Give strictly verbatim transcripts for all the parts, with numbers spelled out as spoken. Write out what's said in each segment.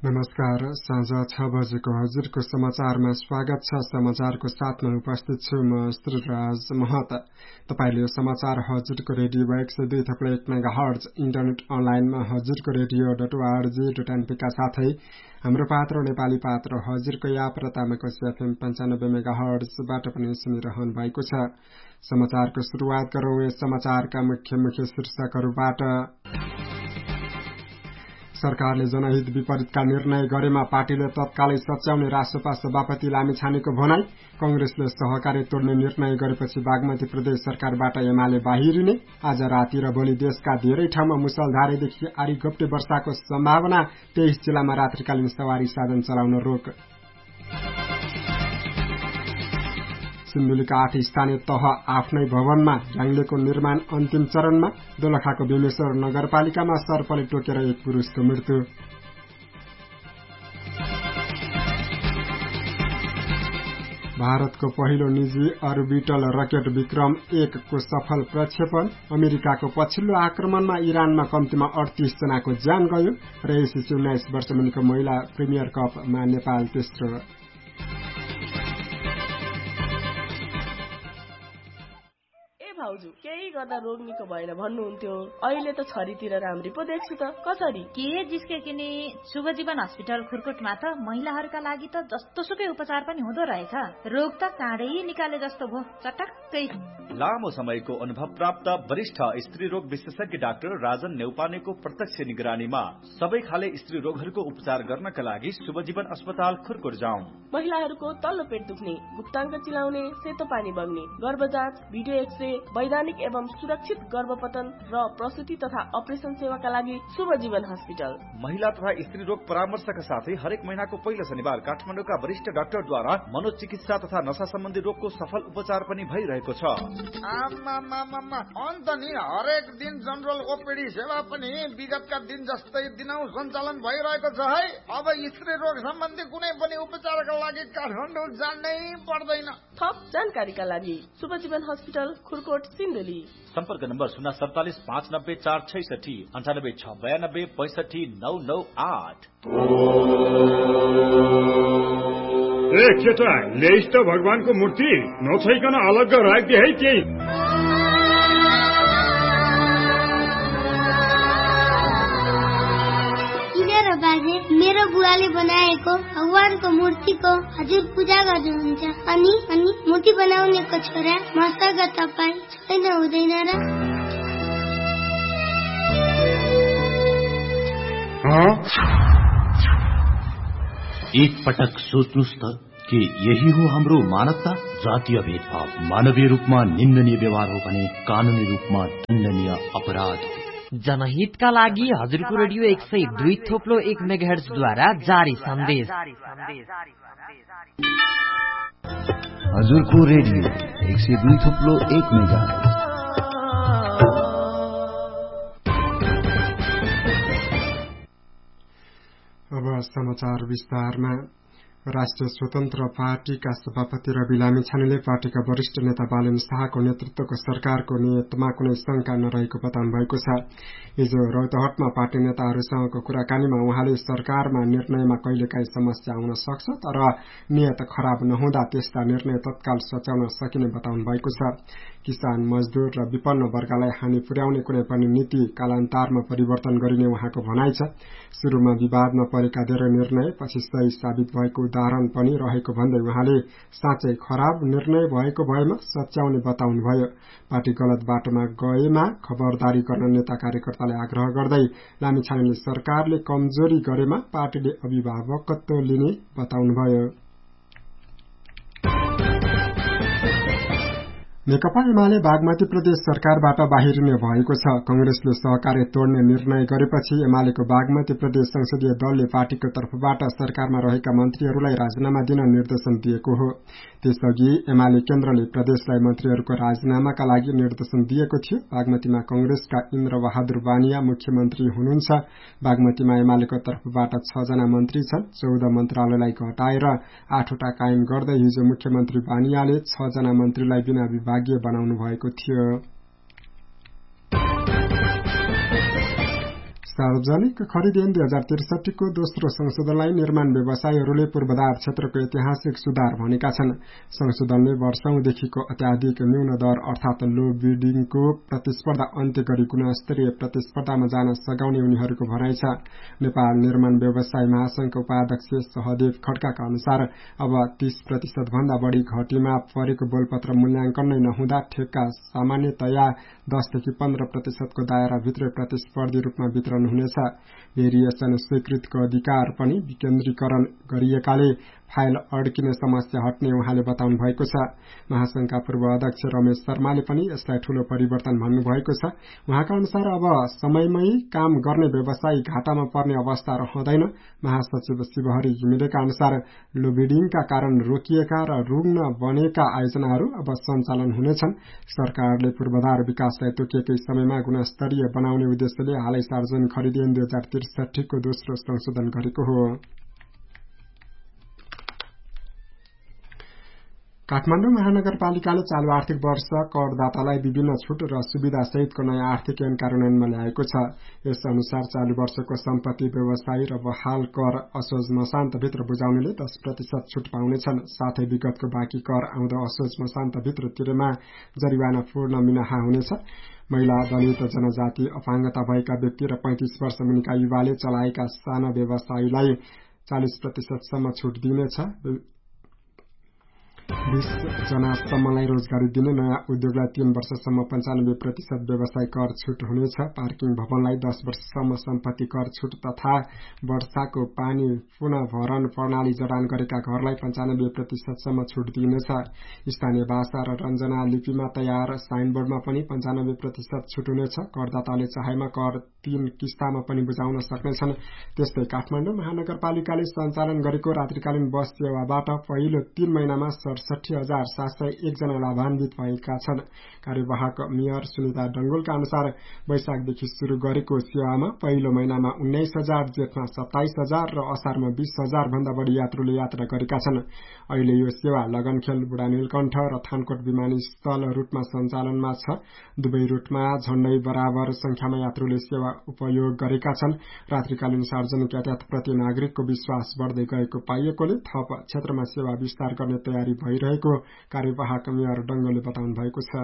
नमस्कार, साँझ छ बजेको हजुरको समाचारमा स्वागत छ। समाचारको साथमा उपस्थित छु म श्रीराज महत। तपाईले यो समाचार हजुरको रेडियो एक सय दुई थप्लो एक मेगा हर्ज इन्टरनेट अनलाइनमा हजुरको रेडियो डट ओआरजी डट एनपीका साथै हाम्रो पात्र नेपाली पात्र हजुरको याप र तामाकोसी एफएम पञ्चानब्बे मेगा हर्जबाट पनि सुनिरहनु भएको छ। समाचारको सुरुवात गरौं यस समाचारका मुख्य मुख्य शीर्षकहरूबाट। सरकारले जनहित विपरीतका निर्णय गरेमा पार्टीले तत्कालै सच्याउने रासोपा सभापति लामिछानेको भनाई। कंग्रेसले सहकारी तोड्ने निर्णय गरेपछि बागमती प्रदेश सरकारबाट एमाले बाहिरिने। आज राति र भोलि देशका धेरै ठाउँमा मुसलधारेदेखि आरी घोप्टे वर्षाको सम्भावना। तेइस जिल्लामा रात्रिकालीन सवारी साधन चलाउन रोक। सिन्धुलीका आठ स्थानीय तह आफ्नै भवनमा ढ्याङ्ग्लेको निर्माण अन्तिम चरणमा। दोलखाको बेमेश्वर नगरपालिकामा सर्पले टोकेर एक पुरुषको मृत्यु। भारतको पहिलो निजी अर्बिटल रकेट विक्रम एक को सफल प्रक्षेपण। अमेरिकाको पछिल्लो आक्रमणमा इरानमा कम्तीमा अडतीस जनाको ज्यान गयो। र एसएससी उन्नाइस वर्ष मुनिको महिला प्रिमियर कपमा नेपाल तेस्रो। भाउजू केही गर्दा रोग निको भएन भन्नुहुन्थ्यो, अहिले त छरीतिर राम्री पो देख्छु त। कसरी के जिस्के किने शुभ जीवन अस्पताल खुरकोटमा त महिलाहरूका लागि त जस्तो सुकै उपचार पनि हुँदो रहेछ। रोग त काँडै निकाले जस्तो भो चटक्कै। लामो समयको अनुभव प्राप्त वरिष्ठ स्त्री रोग विशेषज्ञ डाक्टर राजन नेउपानेको प्रत्यक्ष निगरानीमा सबै खाले स्त्री रोगहरूको उपचार गर्नका लागि शुभ जीवन अस्पताल खुरकोट जाउँ। महिलाहरूको तल्लो पेट दुख्ने, गुप्ताङ्ग चिलाउने, सेतो पानी बग्ने, गर्भ जाँच, भिडियो एक्सरे, वैधानिक एवं सुरक्षित गर्भपतन र प्रसुति तथा अपरेसन सेवाका लागि शुभ जीवन हस्पिटल। महिला तथा स्त्री रोग परामर्शका साथै हरेक महिनाको पहिलो शनिबार काठमाडौँका वरिष्ठ डाक्टरद्वारा मनोचिकित्सा तथा नशा सम्बन्धी रोगको सफल उपचार पनि भइरहेको छ। आमा मामा अन्त नि हरेक दिन जनरल ओपीडी सेवा पनि विगतका दिन जस्तै दिनौ सञ्चालन भइरहेको छ है। अब स्त्री रोग सम्बन्धी कुनै पनि उपचारका लागि काठमाडौँ जानै पर्दैन। थप जानकारीका लागि शुभ जीवन हस्पिटल खुरकोट सिन्धुली। सम्पर्क नम्बर शून्य सडतालिस पाँच नब्बे चार छैसठी अन्ठानब्बे छ बयानब्बे पैसठी नौ नौ आठ। ए केटा ल्याइस् त भगवानको मूर्ति नछैकन अलग्ग राखिदिए है केही। बाजे मेरो बुवाले बनाएको भगवानको मूर्तिको हजुर पूजा गर्नुहुन्छ अनि अनि मूर्ति बनाउनेको छोरा मसँग तपाईँ छैन हुँदैन र? एक पटक सोच्नुस् त कि यही हो हाम्रो मानवता। जातीय भेदभाव मानवीय रूपमा निन्दनीय व्यवहार हो भने कानूनी रूपमा दण्डनीय अपराध हो। जनहितका लागि हजुरको रेडियो एक सय दुई थोप्लो एक मेगाहर्ज द्वारा जारी सन्देश। हजुरको रेडियो एक सय दुई थोप्लो एक मेगाहर्ज। अब समाचार विस्तारमा। राष्ट्रिय स्वतन्त्र पार्टीका सभापति रवि लामिछानेले पार्टीका वरिष्ठ नेता बालेन शाहको नेतृत्वको सरकारको नियतमा कुनै शंका नरहेको बताउनु भएको छ। हिजो रौतहटमा पार्टी नेताहरूसँगको कुराकानीमा उहाँले सरकारमा निर्णयमा कहिलेकाहीँ समस्या आउन सक्छ, तर नियत खराब नहुँदा त्यस्ता निर्णय तत्काल सच्याउन सकिने बताउनु भएको छ। किसान, मजदूर र विपन्न वर्गलाई हानि पुर्याउने कुनै पनि नीति कालान्तरमा परिवर्तन गरिने उहाँको भनाइ छ। सुरुमा विवादमा परेका धेरै निर्णय पछि सही साबित भएको उदाहरण पनि रहेको भन्दै उहाँले साँच्चै खराब निर्णय भएको भएमा सच्याउने बताउनुभयो। पार्टी गलत बाटोमा गएमा खबरदारी गर्न नेता कार्यकर्तालाई आग्रह गर्दै लामिछानेले सरकारले कमजोरी गरेमा पार्टीले अभिभावकत्व लिने बताउनुभयो। नेकपा एमाले बागमती प्रदेश सरकारबाट बाहिरिने भएको छ। कंग्रेसले सहकारी तोड्ने निर्णय गरेपछि एमालेको बागमती प्रदेश संसदीय दलले पार्टीको तर्फबाट सरकारमा रहेका मन्त्रीहरूलाई राजीनामा दिन निर्देशन दिएको हो। त्यसअघि एमाले केन्द्रले प्रदेशलाई मन्त्रीहरूको राजीनामाका लागि निर्देशन दिएको थियो। बागमतीमा कंग्रेसका इन्द्र बहादुर बानिया मुख्यमन्त्री हुनुहुन्छ। बागमतीमा एमालेको तर्फबाट छ जना मन्त्री छन्। चौध मन्त्रालयलाई घटाएर आठवटा कायम गर्दै हिजो मुख्यमन्त्री बानियाले छ जना मन्त्रीलाई बिना विभागीय बनाउनु भएको थियो। सार्वजनिक खरिद ऐन दुई हजार त्रिसठीको दोस्रो संशोधनलाई निर्माण व्यवसायीहरूले पूर्वाधार क्षेत्रको ऐतिहासिक सुधार भनेका छन्। संशोधनले वर्षौंदेखिको अत्याधिक न्यून दर अर्थात लो बिडिङको प्रतिस्पर्धा अन्त्य गरी गुणस्तरीय प्रतिस्पर्धामा जान सघाउने उनीहरूको भनाइ छ। नेपाल निर्माण व्यवसाय महासंघका उपाध्यक्ष सहदेव खड्काका अनुसार अब तीस प्रतिशत भन्दा बढ़ी घटीमा परेको बोलपत्र मूल्याङ्कन नै नहुँदा ठेक्का सामान्यतया दसदेखि पन्ध्र प्रतिशतको दायराभित्र प्रतिस्पर्धी रूपमा वितरण हुनेछ। भेरिएसन स्वीकृतिको अधिकार पनि विकेन्द्रीकरण गरिएकाले फाइल अड्किने समस्या हट्ने उहाँले बताउनु भएको छ। महासंघका पूर्व अध्यक्ष रमेश शर्माले पनि यसलाई ठूलो परिवर्तन भन्नुभएको छ। उहाँका अनुसार अब समयमै काम गर्ने व्यवसायी घाटामा पर्ने अवस्था रहँदैन। महासचिव शिवहरि घिमिरेका अनुसार लोबिडिङका कारण रोकिएका र रुग्न बनेका आयोजनाहरू अब सञ्चालन हुनेछन्। सरकारले पूर्वाधार विकासलाई तोकिएकै समयमा गुणस्तरीय बनाउने उद्देश्यले हालै सार्वजनिक खरिद ऐन दुई हजार त्रिसठीको दोस्रो संशोधन गरेको हो। काठमाडौँ महानगरपालिकाले चालू आर्थिक वर्ष करदातालाई विभिन्न छुट र सुविधा सहितको नयाँ आर्थिक ऐन कार्यान्वयनमा ल्याएको छ। यस अनुसार चालू वर्षको सम्पत्ति व्यवसायी र बहाल कर असोज मसान्तभित्र बुझाउनेले दस प्रतिशत छुट पाउनेछन्। साथै विगतको बाँकी कर आउँदो असोज मसान्तभित्र तिरेमा जरिवाना पूर्ण मिनाहा हुनेछ। महिला, दलित, जनजाति, अपाङ्गता भएका व्यक्ति र पैंतिस वर्ष मुनिका युवाले चलाएका साना व्यवसायीलाई चालिस प्रतिशतसम्म छुट दिइनेछ। बीस जनासम्मलाई रोजगारी दिने नयाँ उद्योगलाई तीन वर्षसम्म पञ्चानब्बे प्रतिशत व्यवसाय कर छुट हुनेछ। पार्किङ भवनलाई दस वर्षसम्म सम्पत्ति कर छुट तथा वर्षाको पानी पुनः भरण प्रणाली जडान गरेका घरलाई पञ्चानब्बे प्रतिशतसम्म छुट दिइनेछ। स्थानीय भाषा र रञ्जना लिपिमा तयार साइनबोर्डमा पनि पञ्चानब्बे प्रतिशत छुट हुनेछ। करदाताले चाहेमा कर तीन किस्तामा पनि बुझाउन सक्नेछन्। त्यस्तै काठमाडौँ महानगरपालिकाले सञ्चालन गरेको रात्रिकालीन बस सेवाबाट पहिलो तीन महिनामा सडसठी हजार सात सय एकजना लाभान्वित भएका छन्। कार्यवाहक मेयर सुनिता डंगोलका अनुसार वैशाखदेखि शुरू गरेको सेवामा पहिलो महिनामा उन्नाइस हजार, जेठमा सत्ताइस हजार र असारमा बीस हजार भन्दा बढ़ी यात्रुले यात्रा गरेका छन्। अहिले यो सेवा लगनखेल, बुढानीलकण्ठ र थानकोट विमानस्थल रूटमा सञ्चालनमा छ। दुवै रूटमा झण्डै बराबर संख्यामा यात्रुले सेवा उपयोग गरेका छन्। रात्रिकालीन सार्वजनिक यातायातप्रति नागरिकको विश्वास बढ़दै गएको पाइएकोले थप क्षेत्रमा सेवा विस्तार गर्ने तयारी भइरहेको कार्यवाहक मेयर डंगोले बताउनु भएको छ।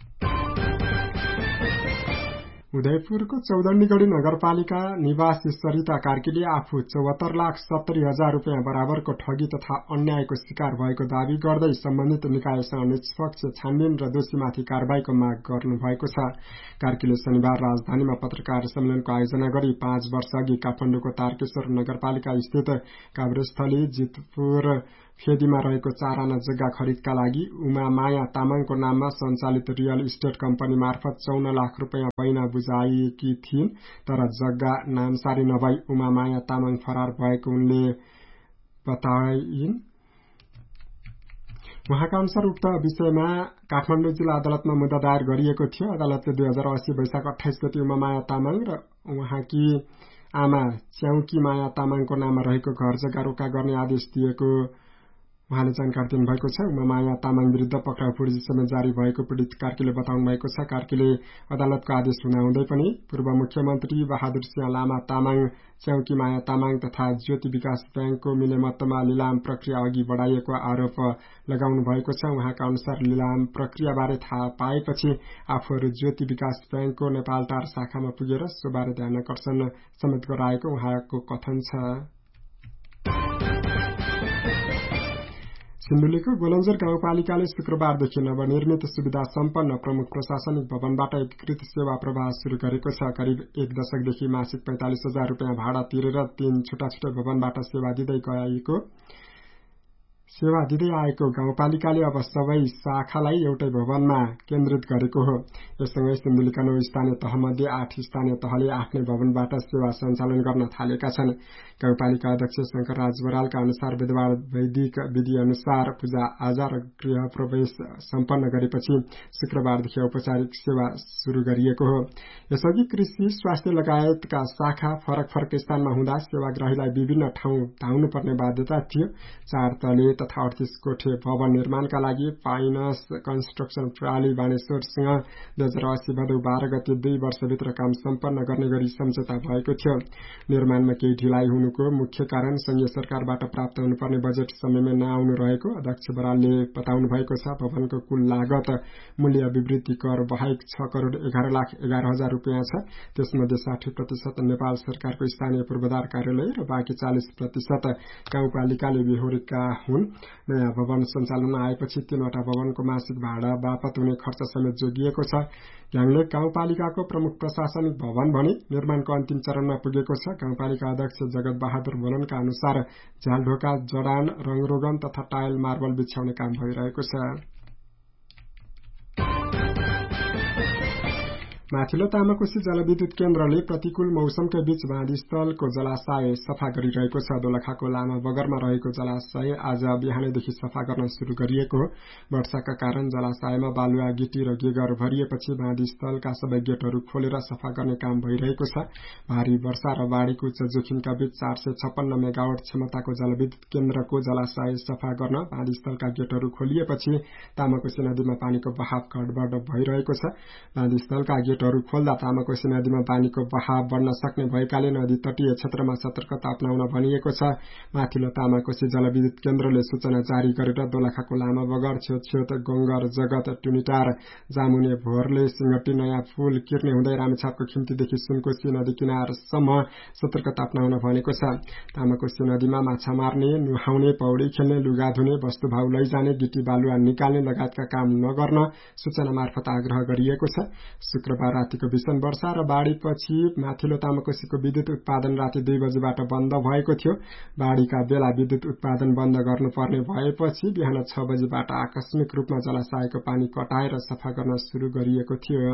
उदयपुरको चौदण्डीगढी नगरपालिका निवासी सरिता कार्कीले आफू चौहत्तर लाख सत्तरी हजार रूपियाँ बराबरको ठगी तथा अन्यायको शिकार भएको दावी गर्दै सम्बन्धित निकायसँग निष्पक्ष छानबिन र दोषीमाथि कारबाहीको माग गर्नुभएको छ। कार्कीले शनिबार राजधानीमा पत्रकार सम्मेलनको आयोजना गरी पाँच वर्ष अघि काठमाडौँको तारकेश्वर नगरपालिका स्थित काभ्रेस्थली जितपुर फेदीमा रहेको चार आना जग्गा खरिदका लागि उमा माया तामाङको नाममा सञ्चालित रियल इस्टेट कम्पनी मार्फत चौन्न लाख रूपियाँ बैना बुझाएकी थिइन्। तर जग्गा नामसारी नभई उमा माया तामाङ फरार भएको उनले बताइन्। उहाँका अनुसार उक्त विषयमा काठमाडौँ जिल्ला अदालतमा मुद्दा दायर गरिएको थियो। अदालतले दुई हजार अस्सी वैशाख अठाइस गति उमा माया तामाङ र उहाँकी आमा च्याउकी माया तामाङको नाममा रहेको घर जग्गा रोका गर्ने आदेश दिएको उहाँले जानकारी दिनुभएको छ। उमा माया तामाङ विरुद्ध पक्राउ पूर्जी समेत जारी भएको पीड़ित कार्कीले बताउनु भएको छ। कार्कीले अदालतको आदेश हुँदाहुँदै पनि पूर्व मुख्यमन्त्री बहादुर सिंह लामा तामाङ, च्याउकी माया तामाङ तथा ज्योति विकास ब्याङ्कको मिलेमतमा लिलाम प्रक्रिया अघि बढ़ाइएको आरोप लगाउनु भएको छ। उहाँका अनुसार लिलाम प्रक्रियाबारे थाहा पाएपछि आफूहरू ज्योति विकास ब्याङ्कको नेपालटार शाखामा पुगेर सोबारे ध्यानाकर्षण समेत गराएको उहाँको कथन छ। सिन्धुलीको गोलन्जर गाउँपालिकाले शुक्रबारदेखि नवनिर्मित सुविधा सम्पन्न प्रमुख प्रशासनिक भवनबाट एकीकृत सेवा प्रवाह शुरू गरेको छ। करिब एक दशकदेखि मासिक पैंतालिस हजार रूपियाँ भाडा तिरेर तीन छुटा छुटै भवनबाट सेवा दिँदै गएको सेवा दिँदै आएको गाउँपालिकाले अब सबै शाखालाई एउटै भवनमा केन्द्रित गरेको हो। यससँगै सिन्धुलीका नौ स्थानीय तहमध्ये आठ स्थानीय तहले आफ्नै भवनबाट सेवा सञ्चालन गर्न थालेका छन्। गाउँपालिका अध्यक्ष शंकर राज बरालका अनुसार बुधबार वैदिक विधि अनुसार पूजा आजा र गृह प्रवेश सम्पन्न गरेपछि शुक्रबारदेखि औपचारिक सेवा शुरू गरिएको हो। यसअघि कृषि, स्वास्थ्य लगायतका शाखा फरक फरक स्थानमा हुँदा सेवाग्राहीलाई विभिन्न ठाउँ धाउनुपर्ने बाध्यता थियो। चार तले तथा अडतीस कोठे भवन निर्माणका लागि फाइनान्स कन्स्ट्रक्सन प्रणाली बानेश्वरसँग दुई हजार अस्सी भदौ बाह्र गते दुई वर्षभित्र काम सम्पन्न गर्ने गरी सम्झौता भएको थियो। निर्माणमा केही ढिलाइ हुनुको मुख्य कारण संघीय सरकारबाट प्राप्त हुनुपर्ने बजेट समयमा नआउनु रहेको अध्यक्ष बरालले बताउनु भएको छ। भवनको कुल लागत मूल्य विवृद्धि कर बाहेक छ करोड़ एघार लाख एघार हजार रुपियाँ छ। त्यसमध्ये साठी प्रतिशत नेपाल सरकारको स्थानीय पूर्वाधार कार्यालय र बाँकी चालिस प्रतिशत गाउँपालिकाले बेहोरेका हुन्। नयाँ भवन सञ्चालनमा आएपछि तीनवटा भवनको मासिक भाडा बापत हुने खर्च समेत जोगिएको छ। याङले गाउँपालिकाको प्रमुख प्रशासनिक भवन भने निर्माणको अन्तिम चरणमा पुगेको छ। गाउँपालिका अध्यक्ष जगत बहादुर बोलनका अनुसार झ्यालढोका, जडान, रंगरोगन तथा टायल मार्बल बिछ्याउने काम भइरहेको छ। माथिल्लो तामाकोशी जलविद्युत केन्द्रले प्रतिकूल मौसमकै बीच बाँधस्थलको जलाशय सफा गरिरहेको छ। दोलखाको लामा बगरमा रहेको जलाशय आज बिहानैदेखि सफा गर्न शुरू गरिएको हो। वर्षाका कारण जलाशयमा बालुवा, गिटी र गेगर भरिएपछि बाँधस्थलका सबै गेटहरू खोलेर सफा गर्ने काम भइरहेको छ। भारी वर्षा र बाढ़ीको उच्च जोखिमका बीच चार सय छप्पन्न मेगावाट क्षमताको जलविद्युत केन्द्रको जलाशय सफा गर्न बाँधस्थलका गेटहरू खोलिएपछि तामाकोशी नदीमा पानीको बहाव घटबढ भइरहेको छ। बाँधस्थलका गेटहरू खोल्दा तामाकोशी नदीमा पानीको बहाव बढ्न सक्ने भएकाले नदी तटीय क्षेत्रमा सतर्कता अपनाउन भनिएको छ। माथिल्लो तामाकोशी जलविद्युत केन्द्रले सूचना जारी गरेर दोलखाको लामा बगर, छेउछेउ गंगर, जगत, टुनिटार, जामुने, भोरले, सिंगटी, नयाँ पुल, किर्ने हुँदै रामेछापको खिम्तीदेखि सुनकोशी नदी किनारसम्म सतर्कता अपनाउन भनेको छ। तामाकोशी नदीमा माछा मार्ने, नुहाउने, पौडी खेल्ने, लुगा धुने, वस्तुभाव लैजाने, गिटी बालुवा निकाल्ने लगायतका काम नगर्न सूचना मार्फत आग्रह गरिएको छ। शुक्रबार रातिको भीषण वर्षा र बाढ़ीपछि माथिल्लो तामाकोशीको विद्युत उत्पादन राति दुई बजेबाट बन्द भएको थियो। बाढ़ीका बेला विद्युत उत्पादन बन्द गर्नुपर्ने भएपछि बिहान छ बजेबाट आकस्मिक रूपमा जलाशयको पानी कटाएर सफा गर्न शुरू गरिएको थियो।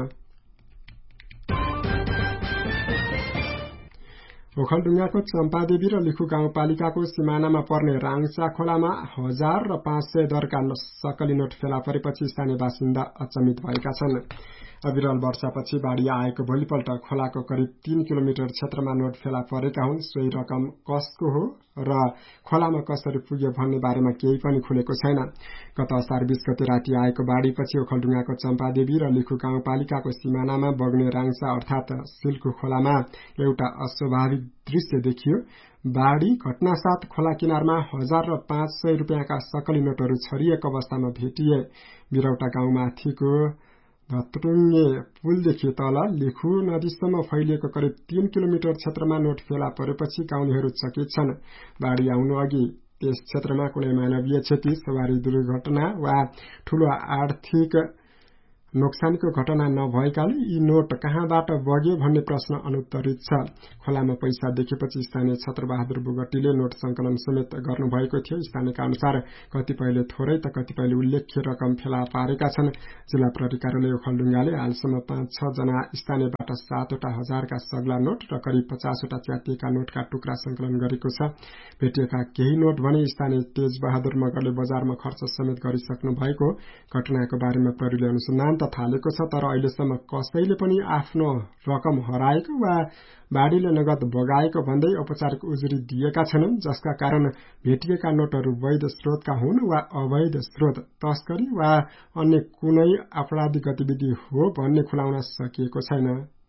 ओखलढुङ्गाको चम्पादेवी र लिखु गाउँपालिकाको सिमानामा पर्ने राङसा खोलामा हजार र पाँच सय दरका सकली नोट फेला परेपछि स्थानीय बासिन्दा अचम्मित भएका छन्। अविरल वर्षापछि बाढ़ी आएको भोलिपल्ट खोलाको करिब तीन किलोमिटर क्षेत्रमा नोट फेला परेका हुन्। सोही रकम कसको हो र खोलामा कसरी पुग्यो भन्ने बारेमा केही पनि खुलेको छैन। गत असार बीस गते राति आएको बाढ़ीपछि ओखलढुङ्गाको चम्पादेवी र लिखु गाउँपालिकाको सिमानामा बग्ने राङसा अर्थात सिल्कु खोलामा एउटा अस्वाभाविक दृश्य देखियो। बाढ़ी घटनासाथ खोला किनारमा हजार र पाँच सय रुपियाँका सकली नोटहरू छरिएको अवस्थामा भेटिए। बिरौटा गाउँमाथिको धतरुङ्गे पुलदेखि तल लिखु नदीसम्म फैलिएको करिब तीन किलोमिटर क्षेत्रमा नोट फेला परेपछि गाउँलेहरू चकित छन्। बाढ़ी आउनु अघि त्यस क्षेत्रमा कुनै मानवीय क्षति, सवारी दुर्घटना वा ठूलो आर्थिक नोक्सानीको घटना नभएकाले यी नोट कहाँबाट बग्यो भन्ने प्रश्न अनुत्तरित छ। खोलामा पैसा देखेपछि स्थानीय छत्रबहादुर बुगटीले नोट संकलन समेत गर्नुभएको थियो। स्थानीयका अनुसार कतिपयले थोरै त कतिपयले उल्लेख्य रकम फेला पारेका छन्। जिल्ला प्रहरी कार्यालय ओखलढुङ्गाले हालसम्म पाँच छ जना स्थानीयबाट सातवटा हजारका सग्ला नोट र करिब पचासवटा च्यातिएका नोटका टुक्रा संकलन गरेको छ। भेटिएका केही नोट भने स्थानीय तेजबहादुर मगरले बजारमा खर्च समेत गरिसक्नु भएको। घटनाको बारेमा प्रहरीले अनुसन्धान थालेको छ, तर अहिलेसम्म कसैले पनि आफ्नो रकम हराएको वा बाढ़ीले नगद बगाएको भन्दै औपचारिक उजुरी दिएका छैनन्, जसका कारण भेटिएका नोटहरू वैध स्रोतका हुन् वा अवैध स्रोत, तस्करी वा अन्य कुनै आपराधिक गतिविधि हो भन्ने खुलाउन सकिएको छैन।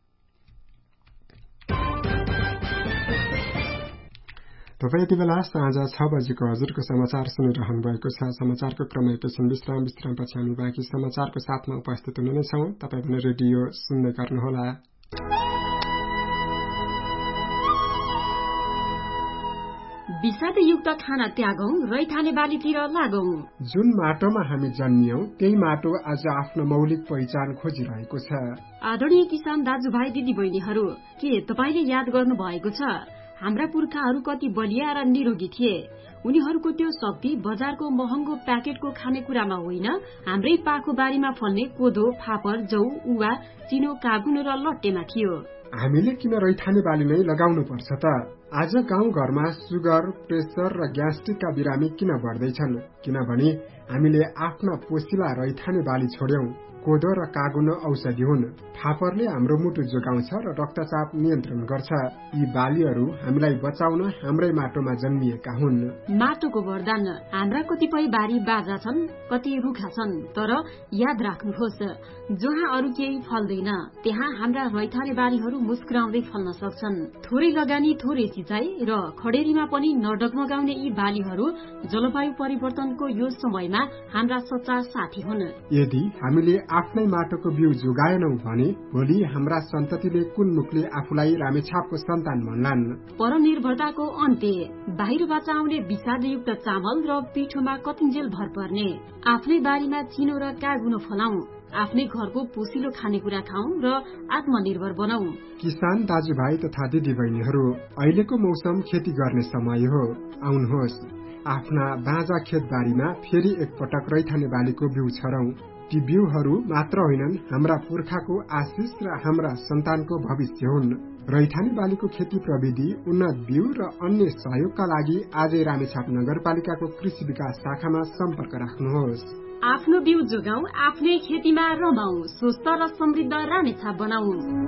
तपाईँ यति बेला साँझ छ बजेको हजुरको समाचार सुनिरहनु भएको छ। समाचारको क्रम एकैछिन विश्राम विश्रामपछि हामी बाँकी समाचारको साथमा उपस्थित हुने नै छौं। तपाईँ भने रेडियो सुन्दै गर्नुहोला। विषादयुक्त खाना त्यागौं, रैथाने बालीतिर लागौं। जुन माटोमा हामी जन्मियौं त्यही माटो आज आफ्नो मौलिक पहिचान खोजिरहेको छ। आदरणीय किसान दाजुभाइ दिदी बहिनीहरू, के तपाईले याद गर्नु भएको छ हाम्रा पुर्खाहरू कति बलिया र निरोगी थिए? उनीहरूको त्यो शक्ति बजारको महँगो प्याकेटको खानेकुरामा होइन, हाम्रै पाखो बारीमा फल्ने कोदो, फापर, जौ, उवा, चिनो, कागुनो र लट्टेमा थियो। हामीले किन रैथाने बाली नै लगाउनु पर्छ त? आज गाउँ घरमा सुगर, प्रेसर र ग्यास्ट्रिकका बिरामी किन बढ्दैछन्? किनभने हामीले आफ्ना पोसिला रैथाने बाली छोड्यौं। कोदो र कागुनो औषधि हुन्। फापरले हाम्रो मुटु जोगाउँछ र रक्तचाप नियन्त्रण गर्छ। यी बालीहरू हामीलाई बचाउन हाम्रै माटोमा जन्मिएका हुन्। माटोको वरदान। हाम्रा कतिपय बारी बाजा छन्, कति रुखा छन्, तर याद राख्नुहोस्, जहाँ अरू केही फल्दैन त्यहाँ हाम्रा रैथाने बारीहरू मुस्कुराउँदै फल्न सक्छन्। थोरै लगानी, थोरै सिँचाइ र खडेरीमा पनि नडगमगाउने यी बालीहरू जलवायु परिवर्तनको यो समयमा हाम्रा सच्चा साथी हुन्। यदि हामीले आफ्नै माटोको बिउ जोगाएनौं भने भोलि हाम्रा सन्ततिले कुन मुखले आफूलाई रामेछापको सन्तान भन्लान्। परनिर्भरताको अन्त्य। बाहिरबाट आउने विषादयुक्त चामल र पिठोमा कतिन्जेल भर पर्ने। आफ्नै बारीमा चिनो र कागुनो फलाउँ, आफ्नै घरको पोसिलो खानेकुरा खाउँ र आत्मनिर्भर बनाऊ। किसान दाजुभाइ तथा दिदीबहिनीहरू, अहिलेको मौसम खेती गर्ने समय हो। आउनुहोस्, आफ्ना बाँझा खेतबारीमा फेरि एकपटक रैथाने बालीको बिउ छरौं। ती बिउहरू मात्र होइनन्, हाम्रा पुर्खाको आशिष र हाम्रा सन्तानको भविष्य हुन्। रैथाने बालीको खेती प्रविधि, उन्नत बिउ र अन्य सहयोगका लागि आजै रामेछाप नगरपालिकाको कृषि विकास शाखामा सम्पर्क राख्नुहोस्। आफ्नो बिउ जोगाऊ, आफ्नै खेतीमा रमाऊ, स्वस्थ र समृद्ध रामेछाप बनाऊ।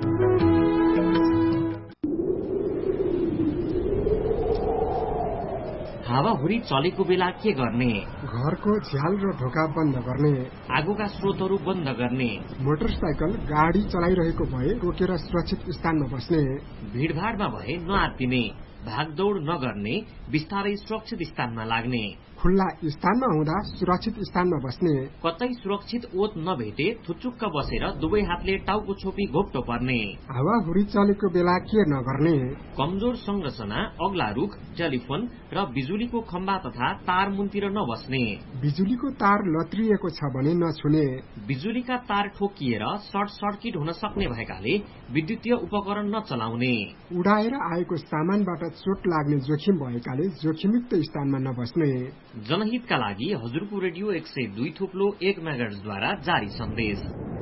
हावाहुरी चलेको बेला के गर्ने? घरको झ्याल र ढोका बन्द गर्ने, आगोका स्रोतहरू बन्द गर्ने, मोटरसाइकल गाडी चलाइरहेको भए रोकेर सुरक्षित स्थानमा बस्ने, भीड़भाड़मा भए नआत्तिने, भागदौड़ नगर्ने, बिस्तारै सुरक्षित स्थानमा लाग्ने, खुल्ला स्थानमा हुँदा सुरक्षित स्थानमा बस्ने, कतै सुरक्षित ओत नभेटे थुचुक्क बसेर दुवै हातले टाउको छोपी घोप्टो पर्ने, हावाहुरी चलेको बेला के नगर्ने, कमजोर संरचना, अग्ला रुख, टेलिफोन र बिजुलीको खम्बा तथा तार मुन्तिर नबस्ने, बिजुलीको तार लत्रिएको छ भने नछुने, बिजुलीका तार ठोकिएर सर्ट सर्किट हुन सक्ने भएकाले विद्युतीय उपकरण नचलाउने, उडाएर आएको सामानबाट चोट लाग्ने जोखिम भएकाले जोखिमयुक्त स्थानमा नबस्ने। जनहितका लागि हजुरको रेडियो एक सय दुई थुप्लो एक मेगाहर्जद्वारा जारी सन्देश।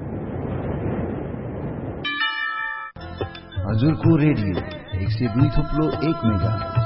हजुरको रेडियो एक सय दुई थुप्लो एक मेगाहर्ज।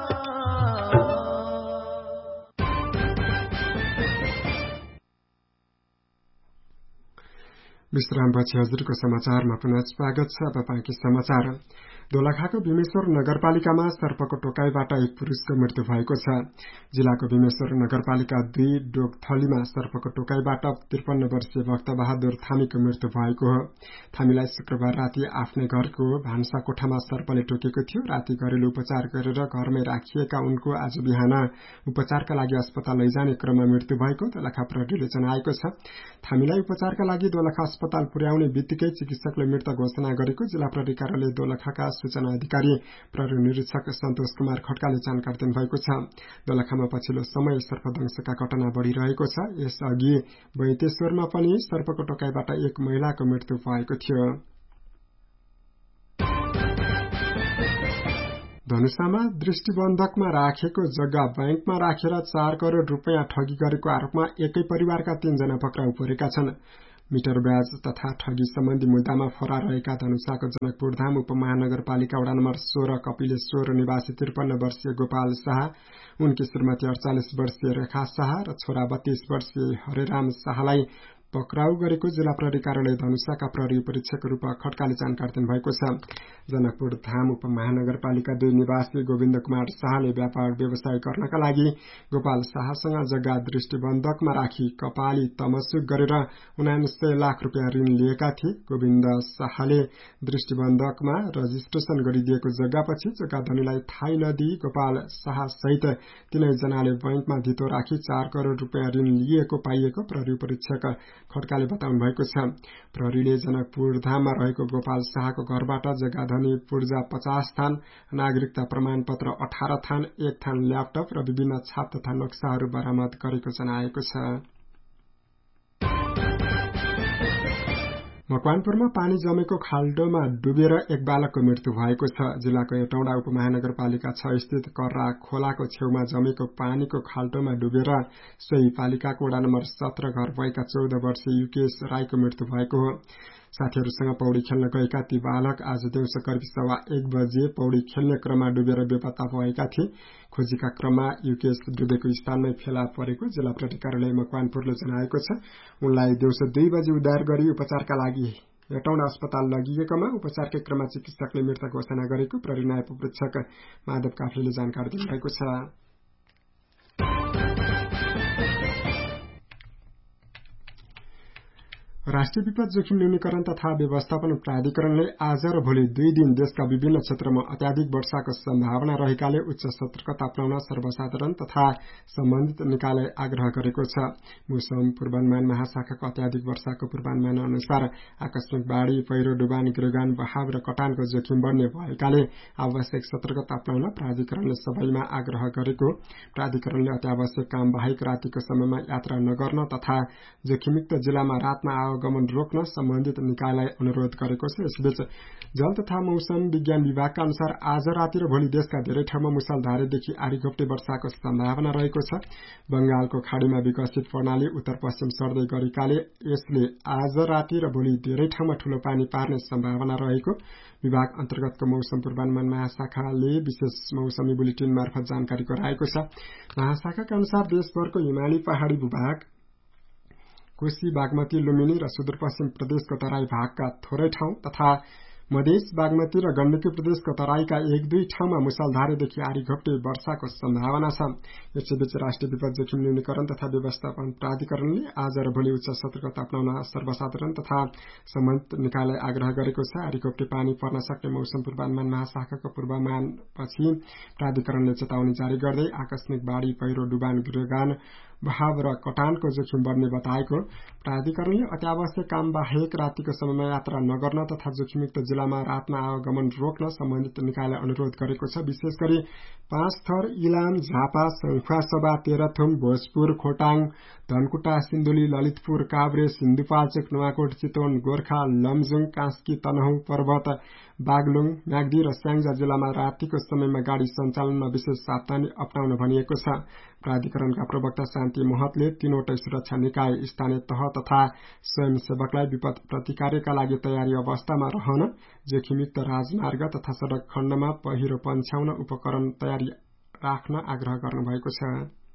विश्रामपछि हजुरको समाचारमा पुनः स्वागत छ। तपाईंको समाचार। दोलखाको भीमेश्वर नगरपालिकामा सर्पको टोकाइबाट एक पुरुषको मृत्यु भएको छ। जिल्लाको भीमेश्वर नगरपालिका दुई डोकथलीमा सर्पको टोकाइबाट त्रिपन्न वर्षीय भक्त बहादुर थामीको मृत्यु भएको हो। थामीलाई शुक्रबार राति आफ्नै घरको भान्सा कोठामा सर्पले टोकेको थियो। राति घरेलु उपचार गरेर घरमै राखिएका उनको आज बिहान उपचारका लागि अस्पताल लैजाने क्रममा मृत्यु भएको दोलखा प्रहरीले जनाएको छ। थामीलाई उपचारका लागि दोलखा अस्पताल पुर्याउने बित्तिकै चिकित्सकले मृत घोषणा गरेको जिल्ला प्रहरी कार्यालय दोलखाका सूचना अधिकारी प्रहरी निरीक्षक सन्तोष कुमार खड्काले जानकारी दिनुभएको छ। दोलखामा पछिल्लो समय सर्पदंशका घटना बढ़िरहेको छ। यसअघि बैतेश्वरमा पनि सर्पको टोकाइबाट एक महिलाको मृत्यु भएको थियो। धनुषामा दृष्टिबन्धकमा राखेको जग्गा बैंकमा राखेर चार करोड़ रूपियाँ ठगी गरेको आरोपमा एकै परिवारका तीनजना पक्राउ परेका छन्। मिटर ब्याज तथा ठगी सम्बन्धी मुद्दामा फरार रहेका धनुषाको जनकपुरधाम उपमहानगरपालिका वडा नम्बर सोह्र कपिलेश्वर निवासी त्रिपन्न वर्षीय गोपाल शाह, उनकी श्रीमती अड़चालिस वर्षीय रेखा शाह र छोरा बत्तीस वर्षीय हरेराम शाहलाई पक्राउ गरेको जिल्ला प्रहरी कार्यालय धनुषाका प्रहरी परीक्षक रूपा खड्काले जानकारी दिनुभएको छ। जनकपुर धाम उपमहानगरपालिका दुई निवासी गोविन्द कुमार शाहले व्यापार व्यवसाय गर्नका लागि गोपाल शाहसँग जग्गा दृष्टिबन्धकमा राखी कपाली तमसुक गरेर उनासय लाख रूपियाँ ऋण लिएका थिए। गोविन्द शाहले दृष्टिबन्धकमा रजिस्ट्रेशन गरिदिएको जग्गापछि जग्गा धनीलाई थाहै नदिई गोपाल शाह सहित तीनै जनाले बैंकमा धितो राखी चार करोड़ रूपियाँ ऋण लिएको पाइएको प्रहरी परीक्षक खड्काले बताउनु भएको छ। प्रहरीले जनकपुर धाममा रहेको गोपाल शाहको घरबाट जग्गा धनी पूर्जा पचास थान, नागरिकता प्रमाण पत्र अठार थान, एक थान ल्यापटप र विभिन्न छाप तथा नक्साहरू बरामद गरेको जनाएको छ। मकवानपुरमा पानी जमेको खाल्डोमा डुबेर एक बालकको मृत्यु भएको छ। जिल्लाको एटौडा उपमहानगरपालिका छ स्थित कर्रा खोलाको छेउमा जमेको पानीको खाल्डोमा डुबेर सोही पालिकाको वडा नम्बर सत्र घर भएका चौध वर्षीय युकेश राईको मृत्यु भएको हो। साथीहरूसँग पौडी खेल्न गएका ती बालक आज दिउँसो करिब सवा एक बजे पौडी खेल्ने क्रममा डुबेर बेपत्ता भएका थिए। खोजीका क्रममा युकेश डुबेको स्थानमै फेला परेको जिल्ला प्रहरी कार्यालय मकवानपुरले जनाएको छ। उनलाई दिउँसो दुई बजे उद्धार गरी उपचारका लागि हेटौँडा अस्पताल लगिएकोमा उपचारकै क्रममा चिकित्सकले मृत घोषणा गरेको प्रहरी नायब उपरीक्षक माधव काफ्लेले जानकारी दिनुभएको छ। राष्ट्रिय विपद जोखिम न्यूनीकरण तथा व्यवस्थापन प्राधिकरणले आज र भोलि दुई दिन देशका विभिन्न क्षेत्रमा अत्याधिक वर्षाको सम्भावना रहेकाले उच्च सतर्कता अपनाउन सर्वसाधारण तथा सम्बन्धित निकायलाई आग्रह गरेको छ। मौसम पूर्वानुमान महाशाखाको अत्याधिक वर्षाको पूर्वानुमान अनुसार आकस्मिक बाढ़ी, पहिरो, डुबान, गृहगान, बहाव र कटानको जोखिम बढ्ने भएकाले आवश्यक सतर्कता अपनाउन प्राधिकरणले सबैमा आग्रह गरेको। प्राधिकरणले अत्यावश्यक काम बाहेक रातिको समयमा यात्रा नगर्न तथा जोखिमयुक्त जिल्लामा रातमा आवागमन रोक्न सम्बन्धित निकायलाई अनुरोध गरेको छ। यसबीच जल तथा मौसम विज्ञान विभागका अनुसार आज राति र भोलि देशका धेरै ठाउँमा मुसलधारेदेखि आँधीघोप्टे वर्षाको सम्भावना रहेको छ। बंगालको खाड़ीमा विकसित प्रणाली उत्तर पश्चिम सर्दै गरेकाले यसले आज राति र भोलि धेरै ठाउँमा ठूलो पानी पार्ने सम्भावना रहेको विभाग अन्तर्गतको मौसम पूर्वानुमान महाशाखाले विशेष मौसमी बुलेटिन मार्फत जानकारी गराएको छ। महाशाखाका अनुसार देशभरको हिमाली पहाड़ी भूभाग, कोशी, बागमती, लुम्बिनी र सुदूरपश्चिम प्रदेशको तराई भागका थोरै ठाउँ तथा मधेस, बागमती र गण्डकी प्रदेशको तराईका एक दुई ठाउँमा मुसलधारेदेखि आँधीघोप्टे वर्षाको सम्भावना छ। यसैबीच राष्ट्रिय विपद जोखिम न्यूनीकरण तथा व्यवस्थापन प्राधिकरणले आज र भोलि उच्च सतर्कता अपनाउन सर्वसाधारण तथा सम्बन्धित निकायलाई आग्रह गरेको छ। आँधीघोप्टे पानी पर्न सक्ने मौसम पूर्वानुमान महाशाखाको पूर्वानुमानपछि प्राधिकरणले चेतावनी जारी गर्दै आकस्मिक बाढ़ी, पहिरो, डुबान, गृहगान, बहाव र कटानको जोखिम बढ्ने बताएको। प्राधिकरणले अत्यावश्यक काम बाहेक रातिको समयमा यात्रा नगर्न तथा जोखिमयुक्त जिल्लामा रातमा आवागमन रोक्न सम्बन्धित निकायलाई अनुरोध गरेको छ। विशेष गरी पाँच थर, इलाम, झापा, सङ्खुवासभा, तेह्रथुम, भोजपुर, खोटाङ, धनकुटा, सिन्धुली, ललितपुर, काभ्रे, सिन्धुपाल्चोक, नुवाकोट, चितवन, गोर्खा, लमजुङ, कास्की, तनहुँ, पर्वत, बागलुङ, म्याग्दी र स्याङ्जा जिल्लामा रातिको समयमा गाड़ी सञ्चालनमा विशेष सावधानी अपनाउन भनिएको छ। प्राधिकरणका प्रवक्ता शान्ति महतले तीनवटै सुरक्षा निकाय, स्थानीय तह तथा स्वयंसेवकलाई विपद प्रतिकारका लागि तयारी अवस्थामा रहन, जोखिमयुक्त राजमार्ग तथा सड़क खण्डमा पहिरो पन्छाउन उपकरण तयारी राख्न आग्रह गर्नुभएको छ।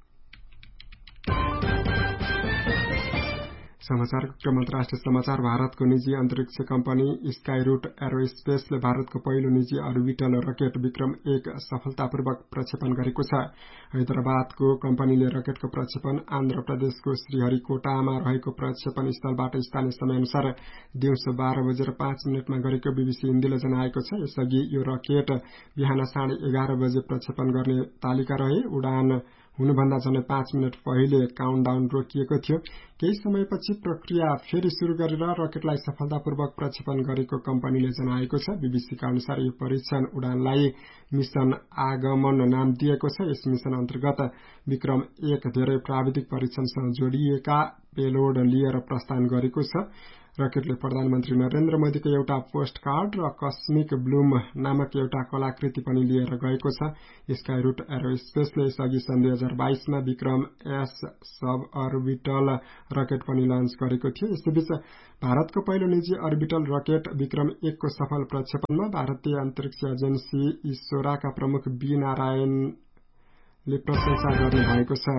समाचारको क्रम अन्तर्राष्ट्रिय समाचार। भारतको निजी अन्तरिक्ष कम्पनी स्काईरूट एरोस्पेसले भारतको पहिलो निजी अर्बिटल रकेट विक्रम एक सफलतापूर्वक प्रक्षेपण गरेको छ। हैदराबादको कम्पनीले रकेटको प्रक्षेपण आन्ध्र प्रदेशको श्रीहरिकोटामा रहेको प्रक्षेपण स्थलबाट स्थानीय समय अनुसार दिउँसो बाह्र बजेर पाँच मिनटमा गरेको बीबीसी हिन्दीले जनाएको छ। यसअघि यो रकेट बिहान साढे एघार बजे प्रक्षेपण गर्ने तालिका रहे। उडान हुनुभन्दा झनै पाँच मिनट पहिले काउन्टडाउन रोकिएको थियो। केही समयपछि प्रक्रिया फेरि शुरू गरेर रकेटलाई सफलतापूर्वक प्रक्षेपण गरेको कम्पनीले जनाएको छ। बीबीसीका अनुसार यो परीक्षण उडानलाई मिशन आगमन नाम दिएको छ। यस मिशन अन्तर्गत विक्रम एक धेरै प्राविधिक परीक्षणसँग जोडिएका पेलोड लिएर प्रस्थान गरेको छ। रकेटले प्रधानमन्त्री नरेन्द्र मोदीको एउटा पोस्ट कार्ड र कस्मिक ब्लूम नामक एउटा कलाकृति पनि लिएर गएको छ। स्काईरूट एरोस्पेसले यसअघि सन् दुई हजार बाइसमा विक्रम एस सब अर्बिटल रकेट पनि लन्च गरेको थियो। यसैबीच भारतको पहिलो निजी अर्बिटल रकेट विक्रम एक को सफल प्रक्षेपणमा भारतीय अन्तरिक्ष एजेन्सी इसरोका प्रमुख बी नारायणले प्रशंसा गर्नु भएको छ।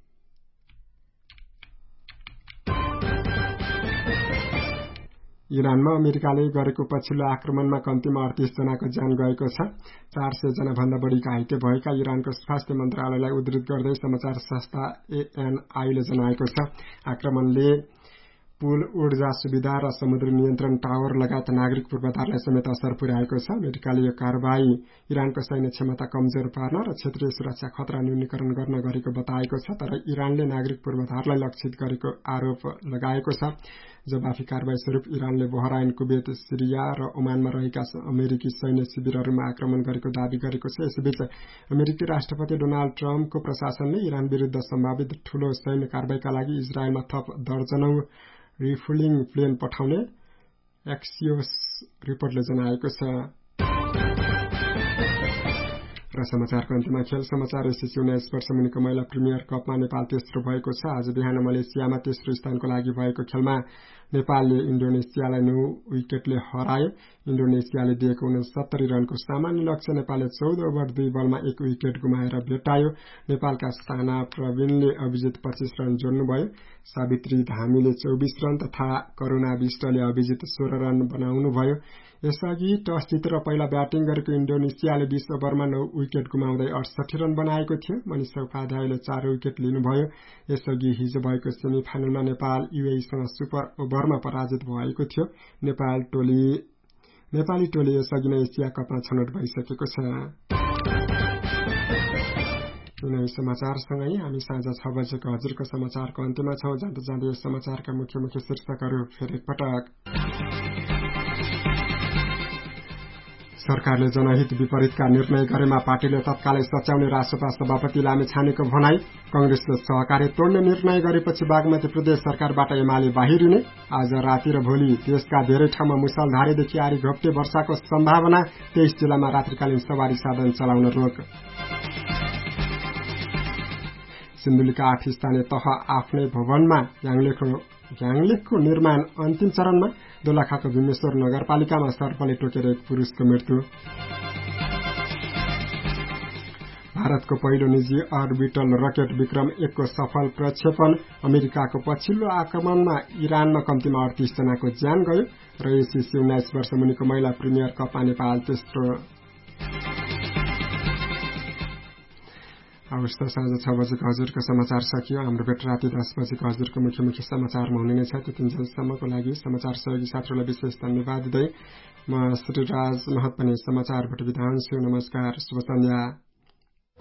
इरानमा अमेरिकाले गरेको पछिल्लो आक्रमणमा कम्तीमा अडतीस जनाको ज्यान गएको छ। चार सय जना भन्दा बढ़ी घाइते भएका इरानको स्वास्थ्य मन्त्रालयलाई उद्धृत गर्दै समाचार संस्था एएनआईले जनाएको छ। आक्रमणले पुल, ऊर्जा सुविधा र समुद्री नियन्त्रण टावर लगायत नागरिक पूर्वाधारलाई समेत असर पुर्याएको छ। अमेरिकाले यो कारवाही इरानको सैन्य क्षमता कमजोर पार्न र क्षेत्रीय सुरक्षा खतरा न्यूनीकरण गर्न गरेको बताएको छ। तर इरानले नागरिक पूर्वाधारलाई लक्षित गरेको आरोप लगाएको छ। जवाफी कारवाही स्वरूप इरानले बहराइन, कुवेत, सिरिया र ओमानमा रहेका अमेरिकी सैन्य शिविरहरूमा आक्रमण गरेको दावी गरेको छ। यसैबीच अमेरिकी राष्ट्रपति डोनाल्ड ट्रम्पको प्रशासनले इरान विरूद्ध सम्भावित ठूलो सैन्य कारवाहीका लागि इजरायलमा थप दर्जनौं रिफुलिङ प्लेन पठाउने एक्सियोस रिपोर्टले जनाएको छ। र समाचारको अन्त्यमा खेल समाचार। एसएससी उन्नाइस वर्ष मुनिको महिला प्रिमियर कपमा नेपाल तेस्रो भएको छ। आज बिहान मलेसियामा तेस्रो स्थानको लागि भएको खेलमा नेपालले इन्डोनेसियालाई नौ विकेटले हरायो। इन्डोनेसियाले दिएको उनसत्तरी रनको सामान्य लक्ष्य नेपालले चौध ओभर दुई बलमा एक विकेट गुमाएर भेटायो। नेपालका साना प्रवीणले अभिजित पच्चीस रन जोड्नुभयो। सावित्री धामीले चौबीस रन तथा करुणा विष्टले अभिजित सोह्र रन बनाउनुभयो। यसअघि टस जितेर पहिला ब्याटिङ गरेको इन्डोनेसियाले बीस ओभरमा नौ विकेट गुमाउँदै अडसठी रन बनाएको थियो। मनिषा उपाध्यायले चार विकेट लिनुभयो। यसअघि हिजो भएको सेमी फाइनलमा नेपाल युएईसँग सुपर ओभरमा पराजित भएको थियो। नेपाल टोली नेपाली टोली यसअघि नै एसिया कपमा छनौट भइसकेको छ। यिनै समाचारसँगै हामी साँझ छ बजेको हजुरको समाचारको अन्त्यमा छौं। जाँदा जाँदै यस समाचारका मुख्य मुख्य शीर्षकहरू फेरि एकपटक। सरकारले जनहित विपरीतका निर्णय गरेमा पार्टीले तत्कालै सच्याउने रासपा सभापति लामिछानेको भनाई। कंग्रेसले सहकारी तोड्ने निर्णय गरेपछि बागमती प्रदेश सरकारबाट एमाले बाहिरिने। आज राति र भोलि देशका धेरै ठाउँमा मुसलधारेदेखि आरी घोप्टे वर्षाको सम्भावना। तेइस जिल्लामा रात्रिकालीन सवारी साधन चलाउन रोक। सिन्धुलीका आठ स्थानीय तह आफ्नै भवनमा याङलेखको निर्माण अन्तिम चरणमा। दोलखाको भीमेश्वर नगरपालिकामा सर्पले टोकेर एक पुरुषको मृत्यु। भारतको पहिलो निजी अर्बिटल रकेट विक्रम एक को सफल प्रक्षेपण। अमेरिकाको पछिल्लो आक्रमणमा इरानमा कम्तीमा अडतीस जनाको ज्यान गयो। र एसएससी उन्नाइस वर्ष मुनिको महिला प्रिमियर कपमा नेपाल तेस्रो। अवस्था साँझ छ बजेको हजुरको समाचार सकियो। हाम्रो भेट राति दस बजेको हजुरको मुख्य मुख्य समाचारमा हुने नै छ। त्यतिन्जेलसम्मको लागि समाचार सहयोगी साथीहरूलाई विशेष धन्यवाद दिँदै म श्रीराज महत पनि समाचारबाट बिदा हुन्छु। नमस्कार, शुभ सन्ध्या।